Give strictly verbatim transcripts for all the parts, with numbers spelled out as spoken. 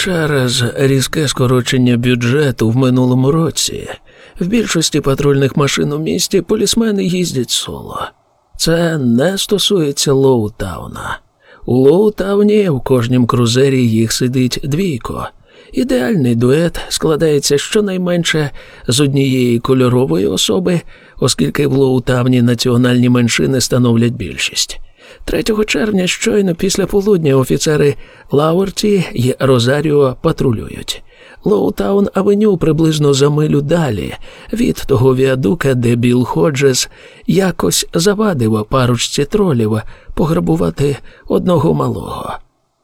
Через різке скорочення бюджету в минулому році в більшості патрульних машин у місті полісмени їздять соло. Це не стосується Лоутауна. У Лоутауні в кожнім крузері їх сидить двійко. Ідеальний дует складається щонайменше з однієї кольорової особи, оскільки в Лоутауні національні меншини становлять більшість. третього червня щойно після полудня офіцери Лауерті й Розаріо патрулюють. Лоутаун-авеню приблизно за милю далі від того віадука, де Білл Ходжес якось завадив парочці тролів пограбувати одного малого.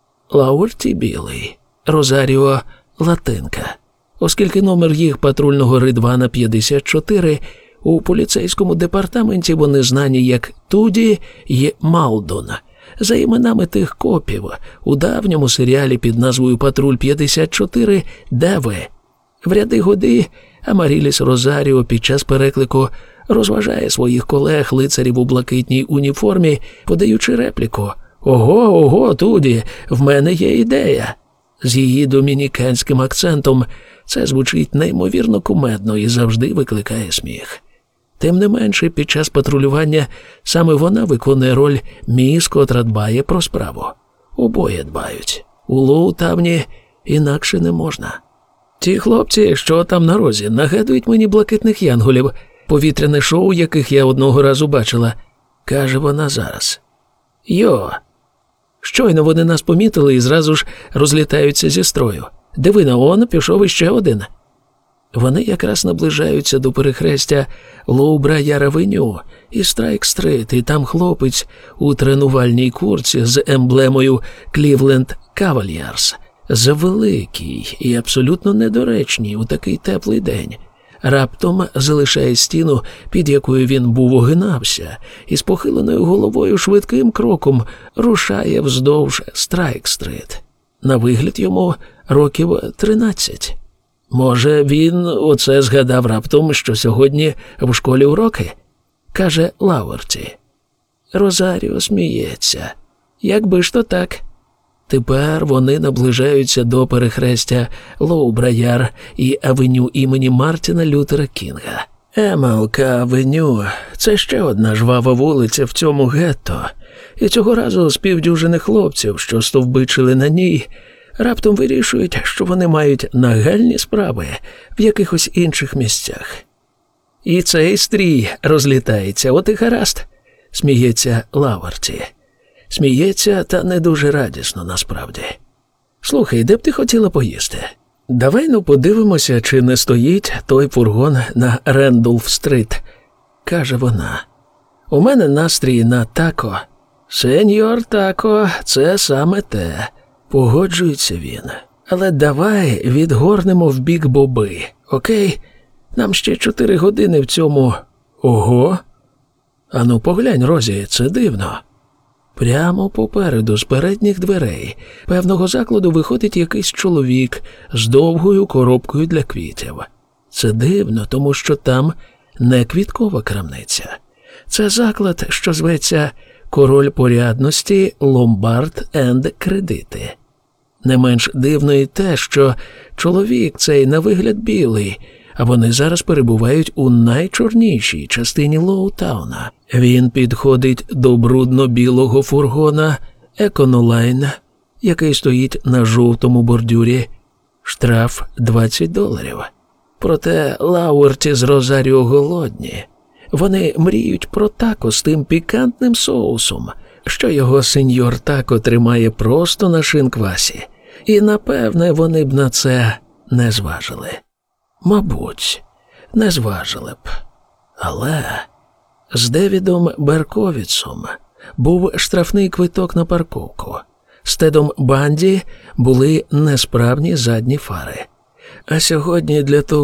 Лауерті білий, Розаріо латинка. Оскільки номер їх патрульного Ридвана п'ятдесят чотири, у поліцейському департаменті вони знані як Туді й Малдон. За іменами тих копів у давньому серіалі під назвою «Патруль п'ятдесят чотири» «Де ви?». В ряди годи Амаріліс Розаріо під час переклику розважає своїх колег-лицарів у блакитній уніформі, подаючи репліку «Ого, ого, Туді, в мене є ідея». З її домініканським акцентом це звучить неймовірно кумедно і завжди викликає сміх. Тим не менше, під час патрулювання саме вона виконує роль міс, котра дбає про справу. Обоє дбають. У Лоутауні інакше не можна. Ті хлопці, що там на розі, нагадують мені блакитних янголів, повітряне шоу, яких я одного разу бачила, каже вона зараз. Йо! Щойно вони нас помітили і зразу ж розлітаються зі строю. Диви на он, пішов іще один. Вони якраз наближаються до перехрестя Лоу-Брайер-авеню і Страйк-стрит, і там хлопець у тренувальній куртці з емблемою Cleveland Cavaliers, завеликий і абсолютно недоречний у такий теплий день, раптом залишає стіну, під якою він був огинався, і з похиленою головою швидким кроком рушає вздовж Страйк-стрит. На вигляд йому років тринадцять. Може, він оце згадав раптом, що сьогодні в школі уроки? Каже Лауерті. Розаріо сміється. Якби ж то так. Тепер вони наближаються до перехрестя Лоу-Брайер і авеню імені Мартіна Лютера Кінга. Ем Ел Ка-авеню – це ще одна жвава вулиця в цьому гетто. І цього разу з півдюжини хлопців, що стовбичили на ній, раптом вирішують, що вони мають нагальні справи в якихось інших місцях. І цей стрій розлітається, от і гаразд, сміється Лауерті. Сміється, та не дуже радісно насправді. Слухай, де б ти хотіла поїсти? Давай ну подивимося, чи не стоїть той фургон на Рендолф-стрит, каже вона. У мене настрій на тако. Сеньор тако, це саме те. Погоджується він. Але давай відгорнемо в бік Боби, окей? Нам ще чотири години в цьому... Ого! Ану поглянь, Розі, це дивно. Прямо попереду, з передніх дверей, певного закладу виходить якийсь чоловік з довгою коробкою для квітів. Це дивно, тому що там не квіткова крамниця. Це заклад, що зветься «Король порядності, ломбард енд кредити». Не менш дивно і те, що чоловік цей на вигляд білий, а вони зараз перебувають у найчорнішій частині Лоутауна. Він підходить до брудно-білого фургона «Еконолайн», який стоїть на жовтому бордюрі. Штраф двадцять доларів. Проте Лауерті з Розаріо голодні. Вони мріють про тако з тим пікантним соусом, що його сеньор тако тримає просто на шинквасі. І, напевне, вони б на це не зважили. Мабуть, не зважили б. Але з Девідом Берковіцом був штрафний квиток на парковку. З Тедом Банді були несправні задні фари. А сьогодні для того,